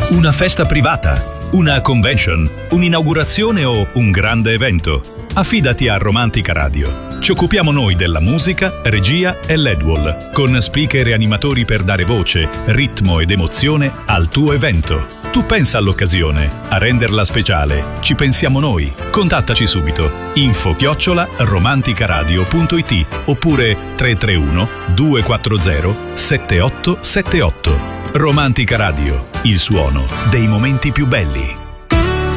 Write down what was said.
Una festa privata, una convention, un'inaugurazione o un grande evento? Affidati a Romantica Radio. Ci occupiamo noi della musica, regia e LED-wall, con speaker e animatori per dare voce, ritmo ed emozione al tuo evento. Tu pensa all'occasione, a renderla speciale, ci pensiamo noi. Contattaci subito. info@romanticaradio.it oppure 331 240 7878. Romantica Radio, il suono dei momenti più belli.